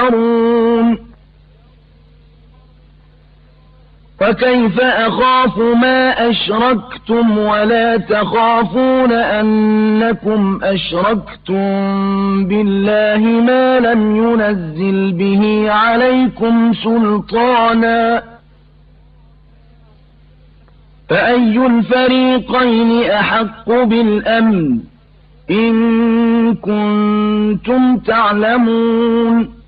تذكرون وكيف أخاف ما أشركتم ولا تخافون أنكم أشركتم بالله ما لم ينزل به عليكم سلطانا فأي الفريقين أحق بالأمن إن كنتم تعلمون